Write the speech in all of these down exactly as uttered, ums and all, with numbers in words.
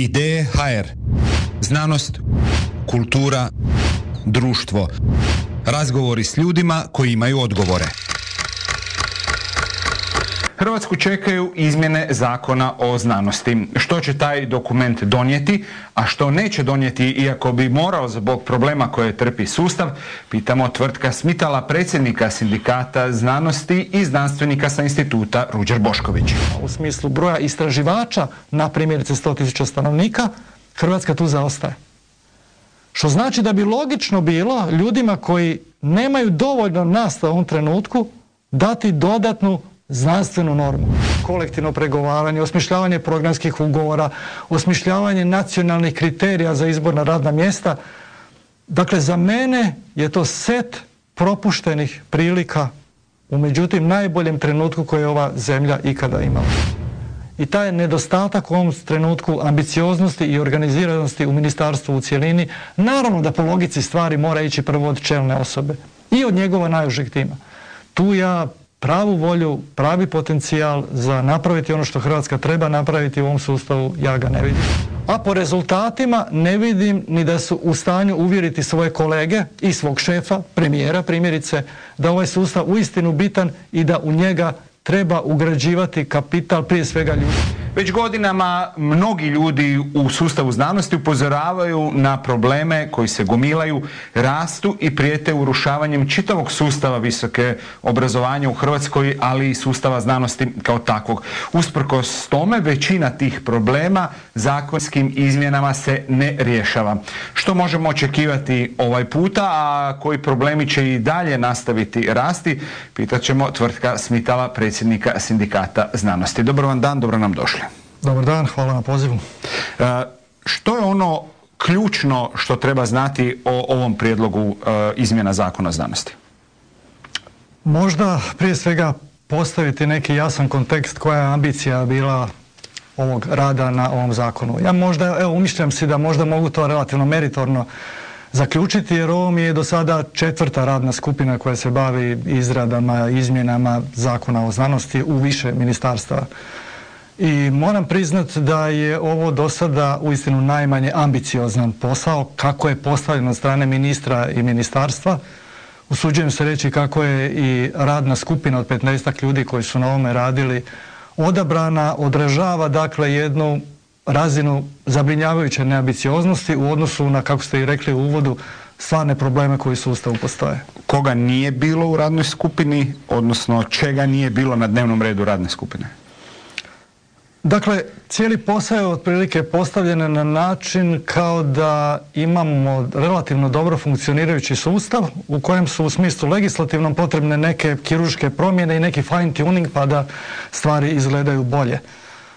Ideje ha er. Znanost, kultura, društvo. Razgovori s ljudima koji imaju odgovore. Hrvatsku čekaju izmjene Zakona o znanosti. Što će taj dokument donijeti, a što neće donijeti, iako bi morao zbog problema koje trpi sustav, pitamo Tvrtka Smitala, predsjednika Sindikata znanosti i znanstvenika sa instituta Ruđer Bošković. U smislu broja istraživača na primjerice sto tisuća stanovnika, Hrvatska tu zaostaje. Što znači da bi logično bilo ljudima koji nemaju dovoljno nastave u ovom trenutku dati dodatnu znanstvenu normu. Kolektivno pregovaranje, osmišljavanje programskih ugovora, osmišljavanje nacionalnih kriterija za izbor na radna mjesta. Dakle, za mene je to set propuštenih prilika u međutim najboljem trenutku koje je ova zemlja ikada imala. I taj nedostatak u ovom trenutku ambicioznosti i organiziranosti u ministarstvu u cjelini, naravno da po logici stvari mora ići prvo od čelne osobe i od njegova najužeg tima. Tu ja pravu volju, pravi potencijal za napraviti ono što Hrvatska treba napraviti u ovom sustavu, ja ga ne vidim. A po rezultatima ne vidim ni da su u stanju uvjeriti svoje kolege i svog šefa, premijera primjerice, da ovaj sustav uistinu bitan i da u njega treba ugrađivati kapital, prije svega ljudi. Već godinama mnogi ljudi u sustavu znanosti upozoravaju na probleme koji se gomilaju, rastu i prijete urušavanjem čitavog sustava visoke obrazovanja u Hrvatskoj, ali i sustava znanosti kao takvog. Usprkos tome, većina tih problema zakonskim izmjenama se ne rješava. Što možemo očekivati ovaj puta, a koji problemi će i dalje nastaviti rasti, pitat ćemo Tvrtka Smitala, predsjednika Sindikata znanosti. Dobar vam dan, dobro nam došli. Dobar dan, hvala na pozivu. E, što je ono ključno što treba znati o ovom prijedlogu e, izmjena Zakona o znanosti? Možda prije svega postaviti neki jasan kontekst koja je ambicija bila ovog rada na ovom zakonu. Ja možda, evo, umišljam si da možda mogu to relativno meritorno zaključiti, jer ovo mi je do sada četvrta radna skupina koja se bavi izradama, izmjenama Zakona o znanosti u više ministarstava. I moram priznati da je ovo do sada uistinu najmanje ambiciozan posao, kako je postavljen od strane ministra i ministarstva. Usuđujem se reći kako je i radna skupina od petnaestak ljudi koji su na ovome radili odabrana, odražava dakle jednu razinu zabrinjavajuće neambicioznosti u odnosu na, kako ste i rekli u uvodu, stvarne probleme koji u sustavu postoje. Koga nije bilo u radnoj skupini, odnosno čega nije bilo na dnevnom redu radne skupine? Dakle, cijeli posao je otprilike postavljen na način kao da imamo relativno dobro funkcionirajući sustav u kojem su u smislu legislativnom potrebne neke kirurške promjene i neki fine tuning pa da stvari izgledaju bolje. E,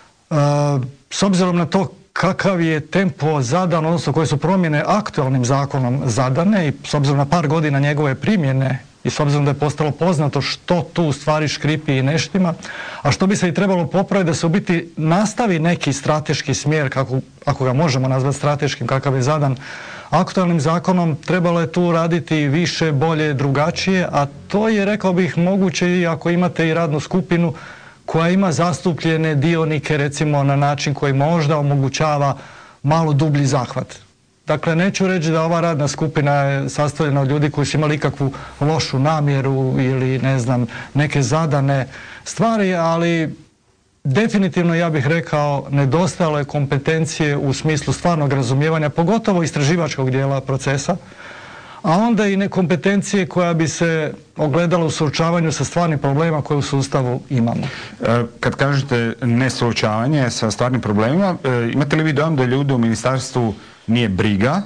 s obzirom na to kakav je tempo zadan, odnosno koje su promjene aktualnim zakonom zadane i s obzirom na par godina njegove primjene i s obzirom da je postalo poznato što tu u stvari škripi i neštima, a što bi se i trebalo popraviti da se u biti nastavi neki strateški smjer, kako, ako ga možemo nazvati strateškim, kakav je zadan aktualnim zakonom, trebalo je tu raditi više, bolje, drugačije, a to je, rekao bih, moguće i ako imate i radnu skupinu koja ima zastupljene dionike, recimo na način koji možda omogućava malo dublji zahvat. Dakle, neću reći da ova radna skupina je sastavljena od ljudi koji su imali ikakvu lošu namjeru ili, ne znam, neke zadane stvari, ali definitivno, ja bih rekao, nedostajalo je kompetencije u smislu stvarnog razumijevanja, pogotovo istraživačkog dijela procesa, a onda i nekompetencije koja bi se ogledala u suočavanju sa stvarnim problemima koje u sustavu imamo. Kad kažete ne suočavanje sa stvarnim problemima, imate li vi dojam da ljudi u ministarstvu nije briga,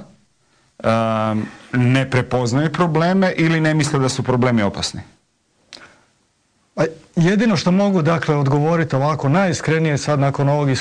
ne prepoznaju probleme ili ne misle da su problemi opasni? Jedino što mogu, dakle, odgovoriti ovako najiskrenije sad nakon ovog iskustva